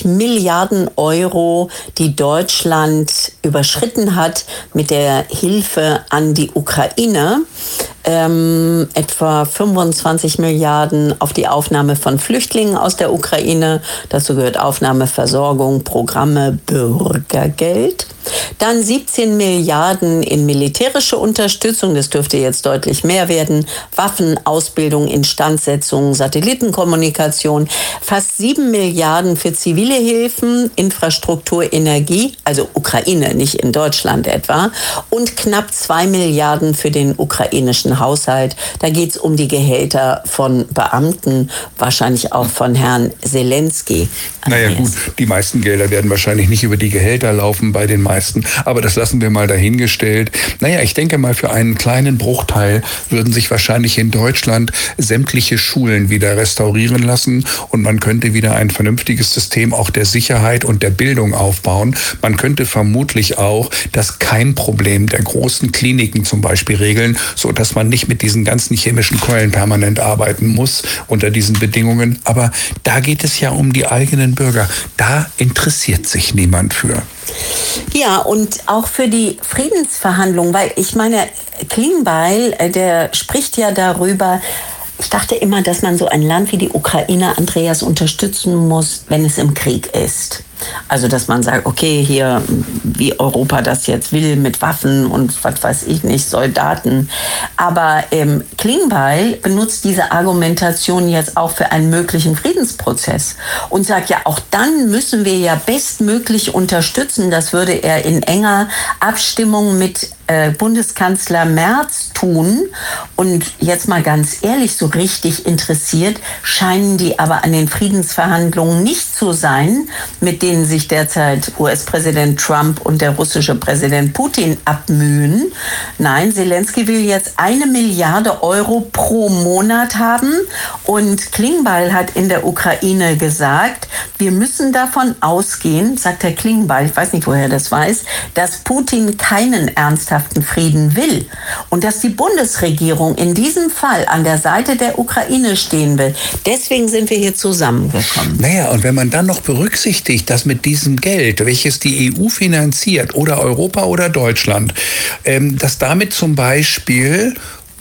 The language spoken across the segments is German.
Milliarden Euro, die Deutschland überschritten hat mit der Hilfe an die Ukraine. Etwa 25 Milliarden auf die Aufnahme von Flüchtlingen aus der Ukraine. Dazu gehört Aufnahme, Versorgung, Programme, Bürgergeld. Dann 17 Milliarden in militärische Unterstützung, das dürfte jetzt deutlich mehr werden. Waffen, Ausbildung, Instandsetzung, Satellitenkommunikation. Fast 7 Milliarden für zivile Hilfen, Infrastruktur, Energie, also Ukraine, nicht in Deutschland etwa. Und knapp 2 Milliarden für den ukrainischen Haushalt. Da geht es um die Gehälter von Beamten, wahrscheinlich auch von Herrn Zelensky. Naja gut, die meisten Gelder werden wahrscheinlich nicht über die Gehälter laufen bei den meisten. Aber das lassen wir mal dahingestellt. Naja, ich denke mal, für einen kleinen Bruchteil würden sich wahrscheinlich in Deutschland sämtliche Schulen wieder restaurieren lassen und man könnte wieder ein vernünftiges System auch der Sicherheit und der Bildung aufbauen. Man könnte vermutlich auch das Keimproblem der großen Kliniken zum Beispiel regeln, so dass man nicht mit diesen ganzen chemischen Keulen permanent arbeiten muss unter diesen Bedingungen. Aber da geht es ja um die eigenen Bürger. Da interessiert sich niemand für. Ja, und auch für die Friedensverhandlungen, weil ich meine, Klingbeil, der spricht ja darüber. Ich dachte immer, dass man so ein Land wie die Ukraine, Andreas, unterstützen muss, wenn es im Krieg ist. Also, dass man sagt, okay, hier, wie Europa das jetzt will, mit Waffen und was weiß ich nicht, Soldaten. Aber Klingbeil benutzt diese Argumentation jetzt auch für einen möglichen Friedensprozess und sagt, ja, auch dann müssen wir ja bestmöglich unterstützen. Das würde er in enger Abstimmung mit Bundeskanzler Merz tun. Und jetzt mal ganz ehrlich, so richtig interessiert scheinen die aber an den Friedensverhandlungen nicht zu sein, mit denen sich derzeit US-Präsident Trump und der russische Präsident Putin abmühen. Nein, Zelensky will jetzt 1 Milliarde Euro pro Monat haben. Und Klingbeil hat in der Ukraine gesagt, wir müssen davon ausgehen, sagt Herr Klingbeil, ich weiß nicht, woher er das weiß, dass Putin keinen ernsthaften Frieden will und dass die Bundesregierung in diesem Fall an der Seite der Ukraine stehen will. Deswegen sind wir hier zusammengekommen. Naja, und wenn man dann noch berücksichtigt, dass mit diesem Geld, welches die EU finanziert oder Europa oder Deutschland, dass damit zum Beispiel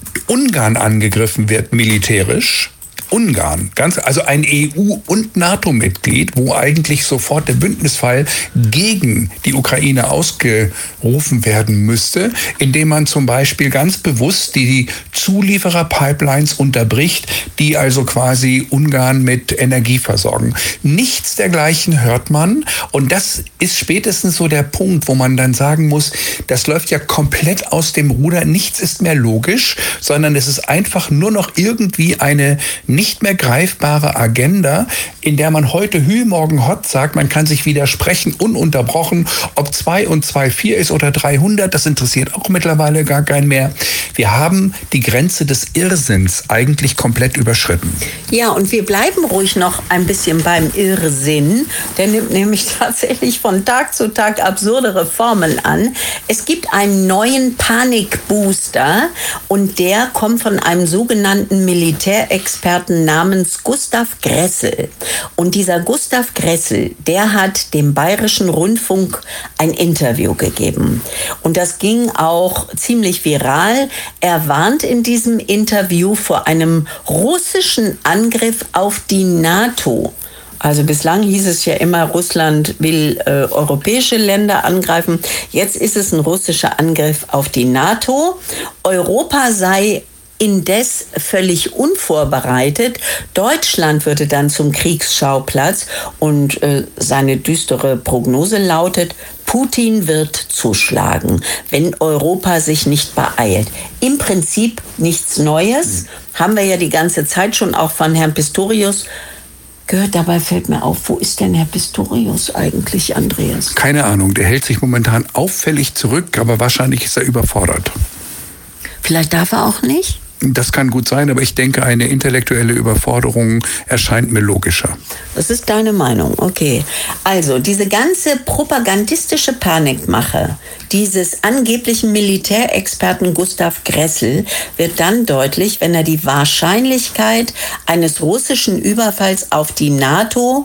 Ungarn angegriffen wird militärisch, Ungarn, also ein EU- und NATO-Mitglied, wo eigentlich sofort der Bündnisfall gegen die Ukraine ausgerufen werden müsste, indem man zum Beispiel ganz bewusst die Zulieferer-Pipelines unterbricht, die also quasi Ungarn mit Energie versorgen. Nichts dergleichen hört man und das ist spätestens so der Punkt, wo man dann sagen muss, das läuft ja komplett aus dem Ruder, nichts ist mehr logisch, sondern es ist einfach nur noch irgendwie eine nicht mehr greifbare Agenda, in der man heute Hü, morgen Hott sagt, man kann sich widersprechen, ununterbrochen, ob 2 und 2 4 ist oder 300, das interessiert auch mittlerweile gar keinen mehr. Wir haben die Grenze des Irrsinns eigentlich komplett überschritten. Ja, und wir bleiben ruhig noch ein bisschen beim Irrsinn. Der nimmt nämlich tatsächlich von Tag zu Tag absurdere Formeln an. Es gibt einen neuen Panikbooster und der kommt von einem sogenannten Militärexperten namens Gustav Gressel. Und dieser Gustav Gressel, der hat dem Bayerischen Rundfunk ein Interview gegeben. Und das ging auch ziemlich viral. Er warnt in diesem Interview vor einem russischen Angriff auf die NATO. Also bislang hieß es ja immer, Russland will europäische Länder angreifen. Jetzt ist es ein russischer Angriff auf die NATO. Europa sei indes völlig unvorbereitet. Deutschland würde dann zum Kriegsschauplatz und seine düstere Prognose lautet, Putin wird zuschlagen, wenn Europa sich nicht beeilt. Im Prinzip nichts Neues, haben wir ja die ganze Zeit schon auch von Herrn Pistorius gehört. Dabei fällt mir auf, wo ist denn Herr Pistorius eigentlich, Andreas? Keine Ahnung, der hält sich momentan auffällig zurück, aber wahrscheinlich ist er überfordert. Vielleicht darf er auch nicht? Das kann gut sein, aber ich denke, eine intellektuelle Überforderung erscheint mir logischer. Das ist deine Meinung, okay. Also, diese ganze propagandistische Panikmache dieses angeblichen Militärexperten Gustav Gressel wird dann deutlich, wenn er die Wahrscheinlichkeit eines russischen Überfalls auf die NATO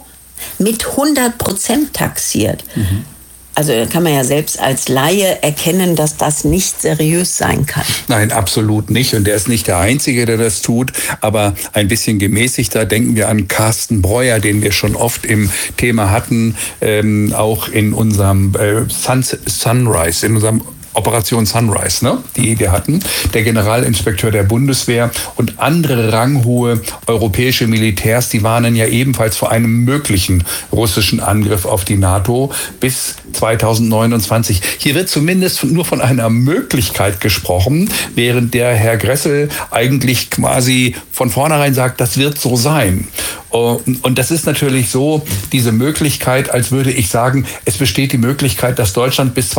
mit 100% taxiert. Also da kann man ja selbst als Laie erkennen, dass das nicht seriös sein kann. Nein, absolut nicht. Und der ist nicht der Einzige, der das tut. Aber ein bisschen gemäßigter denken wir an Carsten Breuer, den wir schon oft im Thema hatten, auch in unserem Sunrise, in unserem Operation Sunrise, die wir hatten, der Generalinspekteur der Bundeswehr und andere ranghohe europäische Militärs, die warnen ja ebenfalls vor einem möglichen russischen Angriff auf die NATO bis 2029. Hier wird zumindest nur von einer Möglichkeit gesprochen, während der Herr Gressel eigentlich quasi von vornherein sagt, das wird so sein. Und das ist natürlich so, diese Möglichkeit, als würde ich sagen, es besteht die Möglichkeit, dass Deutschland bis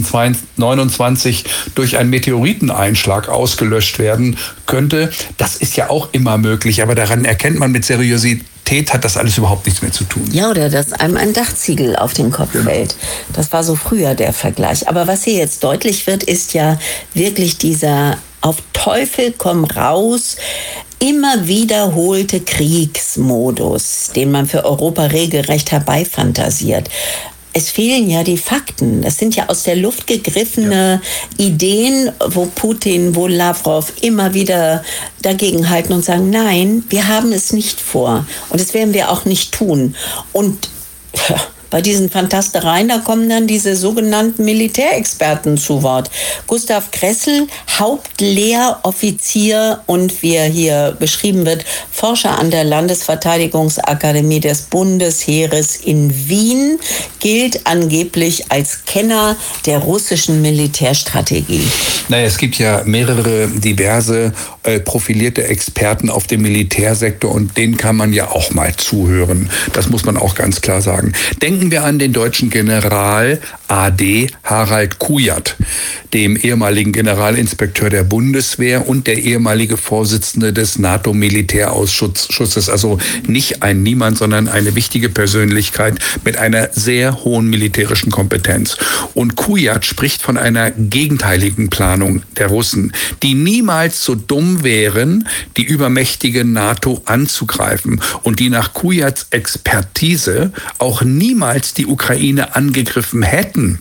2029 durch einen Meteoriteneinschlag ausgelöscht werden könnte. Das ist ja auch immer möglich, aber daran erkennt man, mit Seriosität hat das alles überhaupt nichts mehr zu tun. Ja, oder dass einem ein Dachziegel auf den Kopf fällt. Das war so früher der Vergleich. Aber was hier jetzt deutlich wird, ist ja wirklich dieser auf Teufel komm raus immer wiederholte Kriegsmodus, den man für Europa regelrecht herbeifantasiert. Es fehlen ja die Fakten. Das sind ja aus der Luft gegriffene Ideen, wo Putin, wo Lavrov immer wieder dagegenhalten und sagen, nein, wir haben es nicht vor. Und das werden wir auch nicht tun. Und bei diesen Fantastereien, da kommen dann diese sogenannten Militärexperten zu Wort. Gustav Gressel, Hauptlehroffizier und wie er hier beschrieben wird, Forscher an der Landesverteidigungsakademie des Bundesheeres in Wien, gilt angeblich als Kenner der russischen Militärstrategie. Naja, es gibt ja mehrere diverse profilierte Experten auf dem Militärsektor und denen kann man ja auch mal zuhören. Das muss man auch ganz klar sagen. Denken wir an den deutschen General AD Harald Kujat, dem ehemaligen Generalinspekteur der Bundeswehr und der ehemalige Vorsitzende des NATO-Militärausschusses. Also nicht ein Niemand, sondern eine wichtige Persönlichkeit mit einer sehr hohen militärischen Kompetenz. Und Kujat spricht von einer gegenteiligen Planung der Russen, die niemals so dumm wären, die übermächtige NATO anzugreifen und die nach Kujats Expertise auch niemals die Ukraine angegriffen hätten,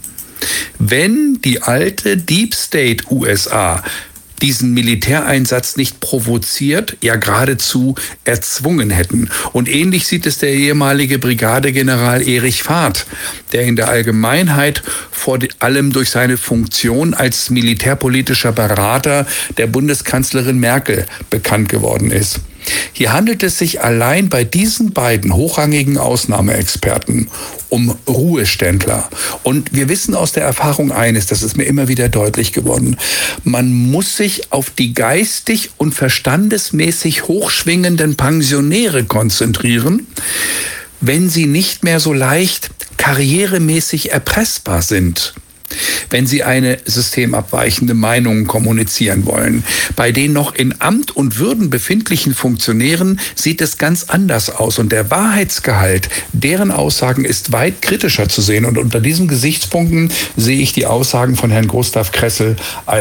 wenn die alte Deep State USA diesen Militäreinsatz nicht provoziert, ja geradezu erzwungen hätten. Und ähnlich sieht es der ehemalige Brigadegeneral Erich Farth, der in der Allgemeinheit vor allem durch seine Funktion als militärpolitischer Berater der Bundeskanzlerin Merkel bekannt geworden ist. Hier handelt es sich allein bei diesen beiden hochrangigen Ausnahmeexperten um Ruheständler. Und wir wissen aus der Erfahrung eines, das ist mir immer wieder deutlich geworden, man muss sich auf die geistig und verstandesmäßig hochschwingenden Pensionäre konzentrieren, wenn sie nicht mehr so leicht karrieremäßig erpressbar sind. Wenn sie eine systemabweichende Meinung kommunizieren wollen. Bei den noch in Amt und Würden befindlichen Funktionären sieht es ganz anders aus und der Wahrheitsgehalt deren Aussagen ist weit kritischer zu sehen und unter diesen Gesichtspunkten sehe ich die Aussagen von Herrn Gustav Gressel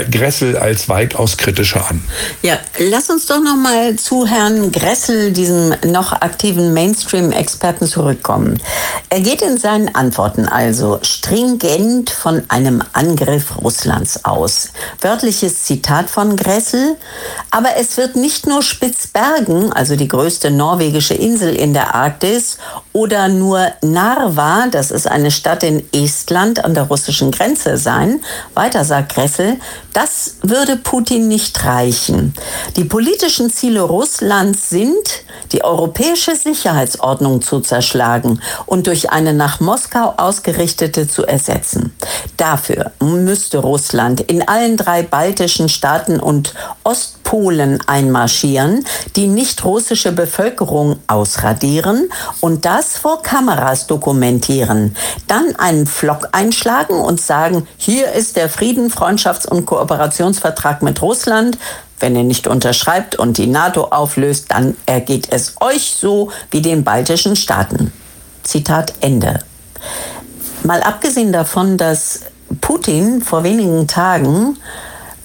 als weitaus kritischer an. Ja, lass uns doch noch mal zu Herrn Gressel, diesem noch aktiven Mainstream-Experten, zurückkommen. Er geht in seinen Antworten also stringent von einem Angriff Russlands aus. Wörtliches Zitat von Gressel. Aber es wird nicht nur Spitzbergen, also die größte norwegische Insel in der Arktis, oder nur Narva, das ist eine Stadt in Estland an der russischen Grenze sein. Weiter sagt Gressel, das würde Putin nicht reichen. Die politischen Ziele Russlands sind, die europäische Sicherheitsordnung zu zerschlagen und durch eine nach Moskau ausgerichtete zu ersetzen. Dafür müsste Russland in allen 3 baltischen Staaten und Ostpolen einmarschieren, die nicht russische Bevölkerung ausradieren und das vor Kameras dokumentieren. Dann einen Pflock einschlagen und sagen, hier ist der Frieden-, Freundschafts- und Kooperationsvertrag mit Russland. Wenn ihr nicht unterschreibt und die NATO auflöst, dann ergeht es euch so wie den baltischen Staaten. Zitat Ende. Mal abgesehen davon, dass Putin vor wenigen Tagen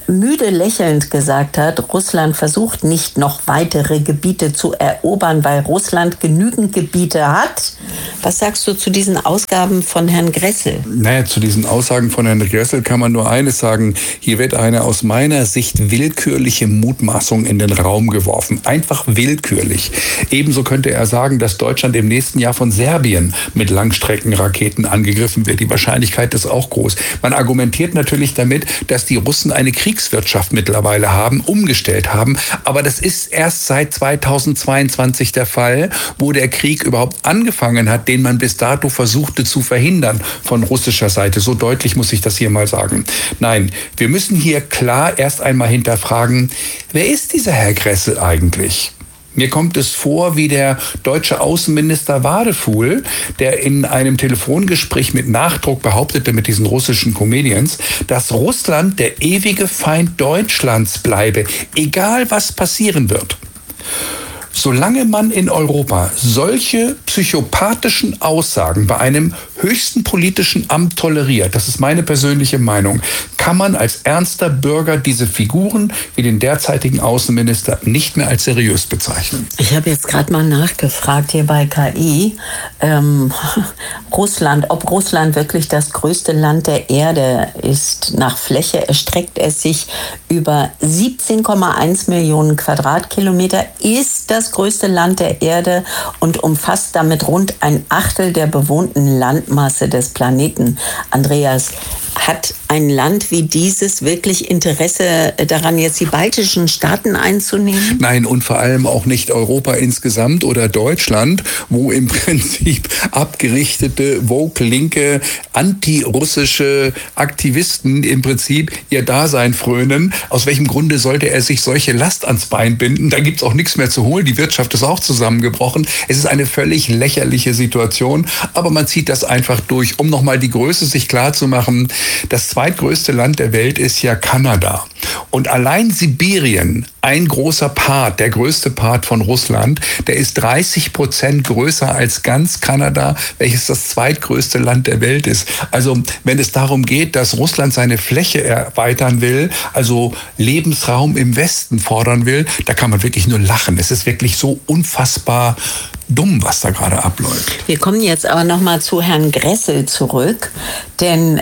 müde lächelnd gesagt hat, Russland versucht nicht noch weitere Gebiete zu erobern, weil Russland genügend Gebiete hat. Was sagst du zu diesen Ausgaben von Herrn Gressel? Naja, zu diesen Aussagen von Herrn Gressel kann man nur eines sagen. Hier wird eine aus meiner Sicht willkürliche Mutmaßung in den Raum geworfen. Einfach willkürlich. Ebenso könnte er sagen, dass Deutschland im nächsten Jahr von Serbien mit Langstreckenraketen angegriffen wird. Die Wahrscheinlichkeit ist auch groß. Man argumentiert natürlich damit, dass die Russen eine Kriegswirtschaft mittlerweile haben, umgestellt haben. Aber das ist erst seit 2022 der Fall, wo der Krieg überhaupt angefangen hat, den man bis dato versuchte zu verhindern von russischer Seite. So deutlich muss ich das hier mal sagen. Nein, wir müssen hier klar erst einmal hinterfragen, wer ist dieser Herr Gressel eigentlich? Mir kommt es vor wie der deutsche Außenminister Wadefuhl, der in einem Telefongespräch mit Nachdruck behauptete mit diesen russischen Comedians, dass Russland der ewige Feind Deutschlands bleibe, egal was passieren wird. Solange man in Europa solche psychopathischen Aussagen bei einem höchsten politischen Amt toleriert, das ist meine persönliche Meinung, kann man als ernster Bürger diese Figuren wie den derzeitigen Außenminister nicht mehr als seriös bezeichnen. Ich habe jetzt gerade mal nachgefragt hier bei KI, ob Russland wirklich das größte Land der Erde ist. Nach Fläche erstreckt es sich über 17,1 Millionen Quadratkilometer, ist das größte Land der Erde und umfasst damit rund ein Achtel der bewohnten Landmasse des Planeten. Andreas, hat ein Land wie dieses wirklich Interesse daran, jetzt die baltischen Staaten einzunehmen? Nein, und vor allem auch nicht Europa insgesamt oder Deutschland, wo im Prinzip abgerichtete, woke-linke, antirussische Aktivisten im Prinzip ihr Dasein frönen. Aus welchem Grunde sollte er sich solche Last ans Bein binden? Da gibt's auch nichts mehr zu holen. Die Wirtschaft ist auch zusammengebrochen. Es ist eine völlig lächerliche Situation, aber man zieht das einfach durch, um nochmal die Größe sich klar zu machen. Das zweitgrößte Land der Welt ist ja Kanada. Und allein Sibirien, ein großer Part, der größte Part von Russland, der ist 30% größer als ganz Kanada, welches das zweitgrößte Land der Welt ist. Also wenn es darum geht, dass Russland seine Fläche erweitern will, also Lebensraum im Westen fordern will, da kann man wirklich nur lachen. Es ist wirklich so unfassbar dumm, was da gerade abläuft. Wir kommen jetzt aber noch mal zu Herrn Gressel zurück, denn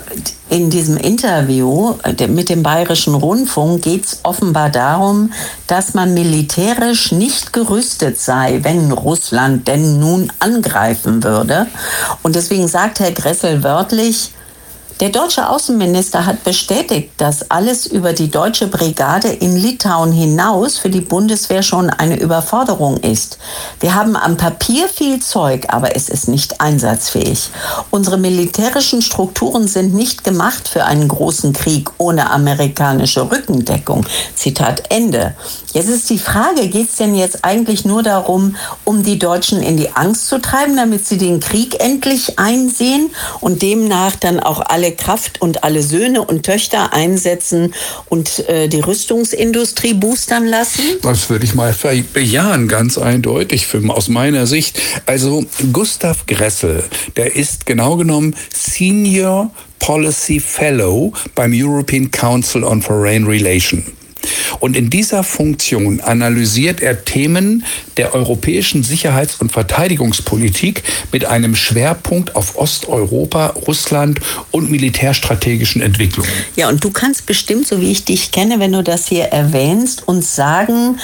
in diesem Interview mit dem Bayerischen Rundfunk geht es offenbar darum, dass man militärisch nicht gerüstet sei, wenn Russland denn nun angreifen würde. Und deswegen sagt Herr Gressel wörtlich, der deutsche Außenminister hat bestätigt, dass alles über die deutsche Brigade in Litauen hinaus für die Bundeswehr schon eine Überforderung ist. Wir haben am Papier viel Zeug, aber es ist nicht einsatzfähig. Unsere militärischen Strukturen sind nicht gemacht für einen großen Krieg ohne amerikanische Rückendeckung. Zitat Ende. Jetzt ist die Frage, geht es denn jetzt eigentlich nur darum, um die Deutschen in die Angst zu treiben, damit sie den Krieg endlich einsehen und demnach dann auch alle Kraft und alle Söhne und Töchter einsetzen und die Rüstungsindustrie boostern lassen? Das würde ich mal bejahen, ganz eindeutig aus meiner Sicht. Also Gustav Gressel, der ist genau genommen Senior Policy Fellow beim European Council on Foreign Relations. Und in dieser Funktion analysiert er Themen der europäischen Sicherheits- und Verteidigungspolitik mit einem Schwerpunkt auf Osteuropa, Russland und militärstrategischen Entwicklungen. Ja, und du kannst bestimmt, so wie ich dich kenne, wenn du das hier erwähnst, uns sagen,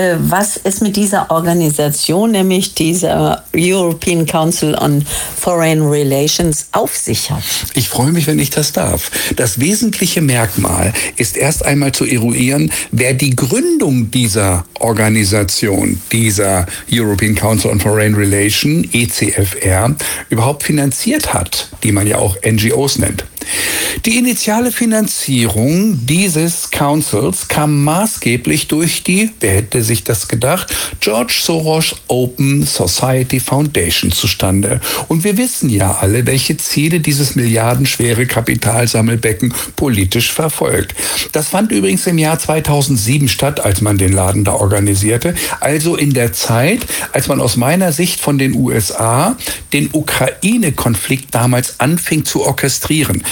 was es mit dieser Organisation, nämlich dieser European Council on Foreign Relations, auf sich hat. Ich freue mich, wenn ich das darf. Das wesentliche Merkmal ist erst einmal zu eruieren, wer die Gründung dieser Organisation, dieser European Council on Foreign Relations, ECFR, überhaupt finanziert hat, die man ja auch NGOs nennt. Die initiale Finanzierung dieses Councils kam maßgeblich durch die, wer hätte sich das gedacht, George Soros Open Society Foundation zustande. Und wir wissen ja alle, welche Ziele dieses milliardenschwere Kapitalsammelbecken politisch verfolgt. Das fand übrigens im Jahr 2007 statt, als man den Laden da organisierte. Also in der Zeit, als man aus meiner Sicht von den USA den Ukraine-Konflikt damals anfing zu orchestrieren.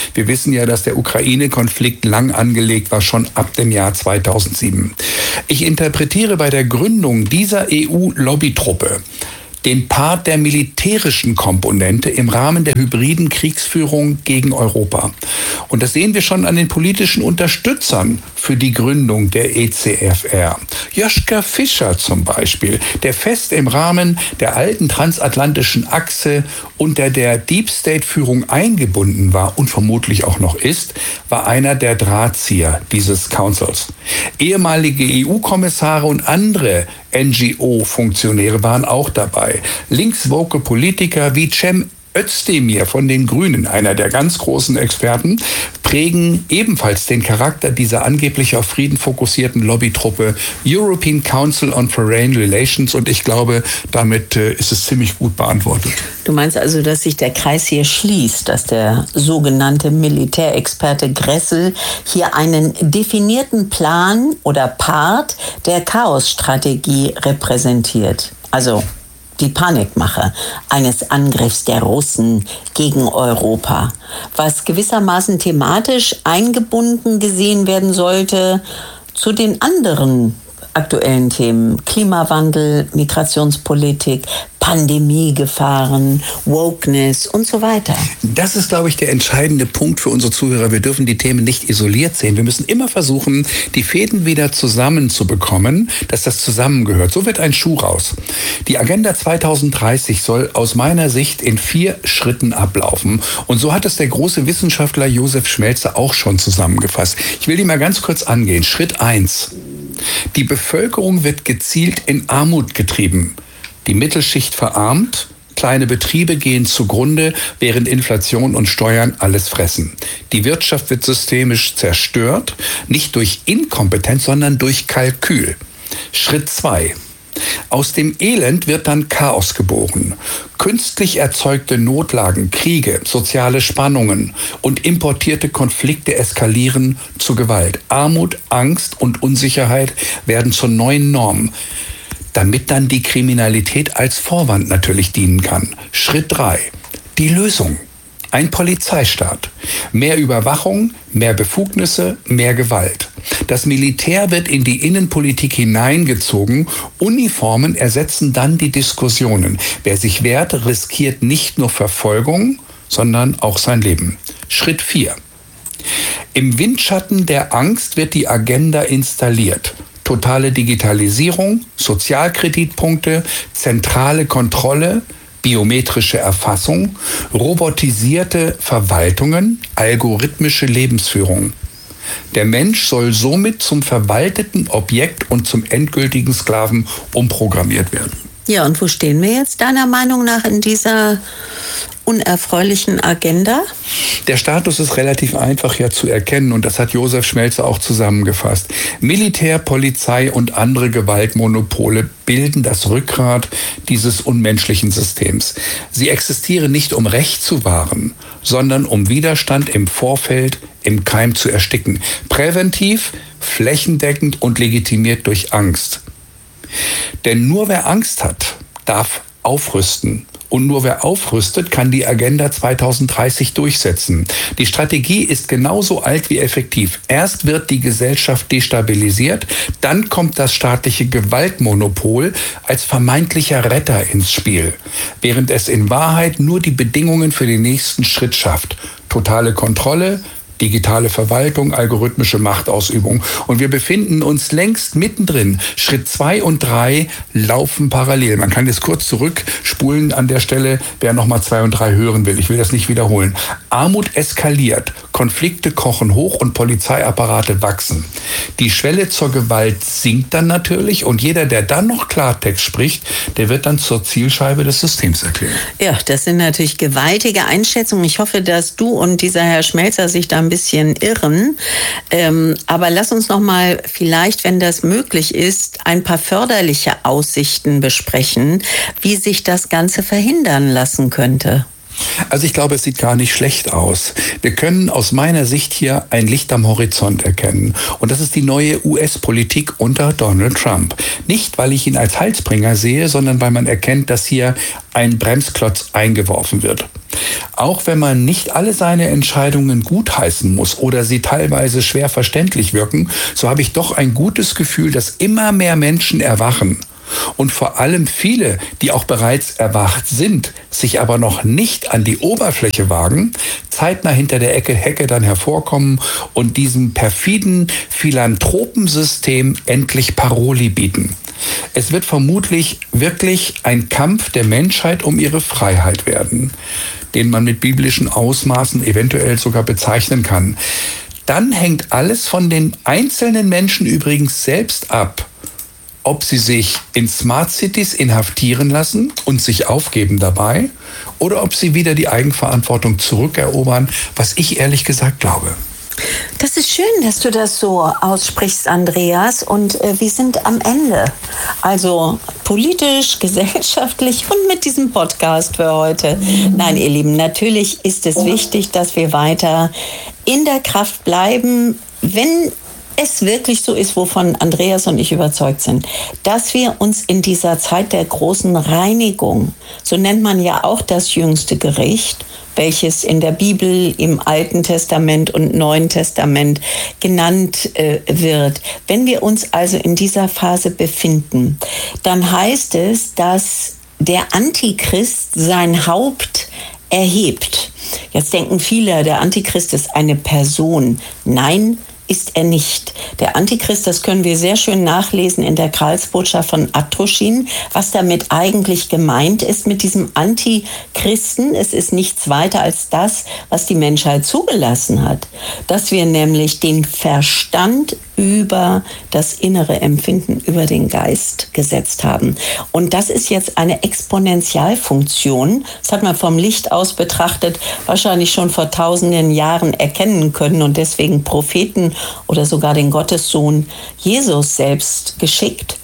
Wir wissen ja, dass der Ukraine-Konflikt lang angelegt war, schon ab dem Jahr 2007. Ich interpretiere bei der Gründung dieser EU-Lobbytruppe den Part der militärischen Komponente im Rahmen der hybriden Kriegsführung gegen Europa. Und das sehen wir schon an den politischen Unterstützern für die Gründung der ECFR. Joschka Fischer zum Beispiel, der fest im Rahmen der alten transatlantischen Achse unter der Deep State-Führung eingebunden war und vermutlich auch noch ist, war einer der Drahtzieher dieses Councils. Ehemalige EU-Kommissare und andere NGO-Funktionäre waren auch dabei. Linkswoke Politiker wie Cem Özdemir von den Grünen, einer der ganz großen Experten, prägen ebenfalls den Charakter dieser angeblich auf Frieden fokussierten Lobbytruppe European Council on Foreign Relations, und ich glaube, damit ist es ziemlich gut beantwortet. Du meinst also, dass sich der Kreis hier schließt, dass der sogenannte Militärexperte Gressel hier einen definierten Plan oder Part der Chaosstrategie repräsentiert? Also die Panikmache eines Angriffs der Russen gegen Europa, was gewissermaßen thematisch eingebunden gesehen werden sollte zu den anderen aktuellen Themen: Klimawandel, Migrationspolitik, Pandemiegefahren, Wokeness und so weiter. Das ist, glaube ich, der entscheidende Punkt für unsere Zuhörer. Wir dürfen die Themen nicht isoliert sehen. Wir müssen immer versuchen, die Fäden wieder zusammenzubekommen, dass das zusammengehört. So wird ein Schuh raus. Die Agenda 2030 soll aus meiner Sicht in 4 Schritten ablaufen. Und so hat es der große Wissenschaftler Josef Schmelzer auch schon zusammengefasst. Ich will die mal ganz kurz angehen. Schritt 1. Die Bevölkerung wird gezielt in Armut getrieben. Die Mittelschicht verarmt, kleine Betriebe gehen zugrunde, während Inflation und Steuern alles fressen. Die Wirtschaft wird systemisch zerstört, nicht durch Inkompetenz, sondern durch Kalkül. Schritt 2. Aus dem Elend wird dann Chaos geboren. Künstlich erzeugte Notlagen, Kriege, soziale Spannungen und importierte Konflikte eskalieren zu Gewalt. Armut, Angst und Unsicherheit werden zur neuen Norm, damit dann die Kriminalität als Vorwand natürlich dienen kann. Schritt 3. Die Lösung. Ein Polizeistaat. Mehr Überwachung, mehr Befugnisse, mehr Gewalt. Das Militär wird in die Innenpolitik hineingezogen. Uniformen ersetzen dann die Diskussionen. Wer sich wehrt, riskiert nicht nur Verfolgung, sondern auch sein Leben. Schritt 4. Im Windschatten der Angst wird die Agenda installiert. Totale Digitalisierung, Sozialkreditpunkte, zentrale Kontrolle, biometrische Erfassung, robotisierte Verwaltungen, algorithmische Lebensführung. Der Mensch soll somit zum verwalteten Objekt und zum endgültigen Sklaven umprogrammiert werden. Ja, und wo stehen wir jetzt deiner Meinung nach in dieser unerfreulichen Agenda? Der Status ist relativ einfach ja zu erkennen, und das hat Josef Schmelzer auch zusammengefasst. Militär, Polizei und andere Gewaltmonopole bilden das Rückgrat dieses unmenschlichen Systems. Sie existieren nicht, um Recht zu wahren, sondern um Widerstand im Vorfeld im Keim zu ersticken. Präventiv, flächendeckend und legitimiert durch Angst. Denn nur wer Angst hat, darf aufrüsten. Und nur wer aufrüstet, kann die Agenda 2030 durchsetzen. Die Strategie ist genauso alt wie effektiv. Erst wird die Gesellschaft destabilisiert, dann kommt das staatliche Gewaltmonopol als vermeintlicher Retter ins Spiel, während es in Wahrheit nur die Bedingungen für den nächsten Schritt schafft. Totale Kontrolle, digitale Verwaltung, algorithmische Machtausübung. Und wir befinden uns längst mittendrin. Schritt 2 und 3 laufen parallel. Man kann jetzt kurz zurückspulen an der Stelle, wer nochmal 2 und 3 hören will. Ich will das nicht wiederholen. Armut eskaliert, Konflikte kochen hoch und Polizeiapparate wachsen. Die Schwelle zur Gewalt sinkt dann natürlich, und jeder, der dann noch Klartext spricht, der wird dann zur Zielscheibe des Systems erklärt. Ja, das sind natürlich gewaltige Einschätzungen. Ich hoffe, dass du und dieser Herr Schmelzer sich da ein bisschen irren. Aber lass uns noch mal vielleicht, wenn das möglich ist, ein paar förderliche Aussichten besprechen, wie sich das Ganze verhindern lassen könnte. Also ich glaube, es sieht gar nicht schlecht aus. Wir können aus meiner Sicht hier ein Licht am Horizont erkennen. Und das ist die neue US-Politik unter Donald Trump. Nicht, weil ich ihn als Heilsbringer sehe, sondern weil man erkennt, dass hier ein Bremsklotz eingeworfen wird. Auch wenn man nicht alle seine Entscheidungen gutheißen muss oder sie teilweise schwer verständlich wirken, so habe ich doch ein gutes Gefühl, dass immer mehr Menschen erwachen. Und vor allem viele, die auch bereits erwacht sind, sich aber noch nicht an die Oberfläche wagen, zeitnah hinter der Hecke dann hervorkommen und diesem perfiden Philanthropensystem endlich Paroli bieten. Es wird vermutlich wirklich ein Kampf der Menschheit um ihre Freiheit werden, den man mit biblischen Ausmaßen eventuell sogar bezeichnen kann. Dann hängt alles von den einzelnen Menschen übrigens selbst ab, ob sie sich in Smart Cities inhaftieren lassen und sich aufgeben dabei oder ob sie wieder die Eigenverantwortung zurückerobern, was ich ehrlich gesagt glaube. Das ist schön, dass du das so aussprichst, Andreas. Und wir sind am Ende. Also politisch, gesellschaftlich und mit diesem Podcast für heute. Nein, ihr Lieben, natürlich ist es wichtig, dass wir weiter in der Kraft bleiben, wenn es wirklich so ist, wovon Andreas und ich überzeugt sind, dass wir uns in dieser Zeit der großen Reinigung, so nennt man ja auch das jüngste Gericht, welches in der Bibel, im Alten Testament und Neuen Testament genannt wird. Wenn wir uns also in dieser Phase befinden, dann heißt es, dass der Antichrist sein Haupt erhebt. Jetzt denken viele, der Antichrist ist eine Person. Nein, ist er nicht. Der Antichrist, das können wir sehr schön nachlesen in der Gralsbotschaft von Atruschin, was damit eigentlich gemeint ist mit diesem Antichristen. Es ist nichts weiter als das, was die Menschheit zugelassen hat, dass wir nämlich den Verstand über das innere Empfinden, über den Geist gesetzt haben. Und das ist jetzt eine Exponentialfunktion. Das hat man vom Licht aus betrachtet wahrscheinlich schon vor tausenden Jahren erkennen können und deswegen Propheten oder sogar den Gottessohn Jesus selbst geschickt.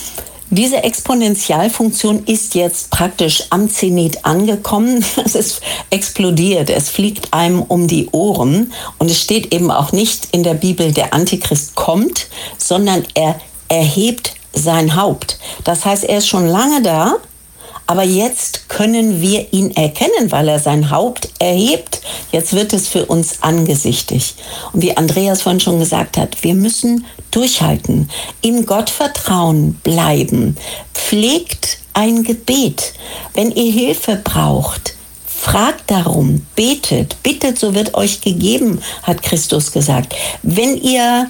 Diese Exponentialfunktion ist jetzt praktisch am Zenit angekommen. Es ist explodiert, es fliegt einem um die Ohren. Und es steht eben auch nicht in der Bibel, der Antichrist kommt, sondern er erhebt sein Haupt. Das heißt, er ist schon lange da, aber jetzt können wir ihn erkennen, weil er sein Haupt erhebt. Jetzt wird es für uns angesichtig. Und wie Andreas vorhin schon gesagt hat, wir müssen durchhalten, im Gottvertrauen bleiben, pflegt ein Gebet. Wenn ihr Hilfe braucht, fragt darum, betet, bittet, so wird euch gegeben, hat Christus gesagt. Wenn ihr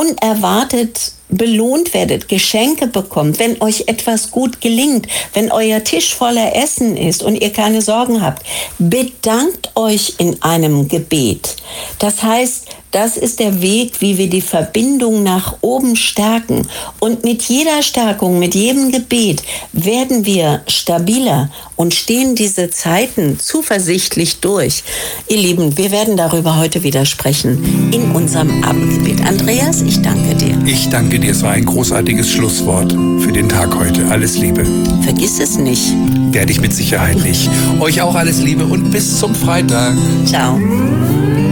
unerwartet belohnt werdet, Geschenke bekommt, wenn euch etwas gut gelingt, wenn euer Tisch voller Essen ist und ihr keine Sorgen habt, bedankt euch in einem Gebet. Das heißt, das ist der Weg, wie wir die Verbindung nach oben stärken. Und mit jeder Stärkung, mit jedem Gebet werden wir stabiler und stehen diese Zeiten zuversichtlich durch. Ihr Lieben, wir werden darüber heute wieder sprechen in unserem Abendgebet. Andreas, ich danke dir. Ich danke dir. Es war ein großartiges Schlusswort für den Tag heute. Alles Liebe. Vergiss es nicht. Werde ich mit Sicherheit nicht. Euch auch alles Liebe und bis zum Freitag. Ciao.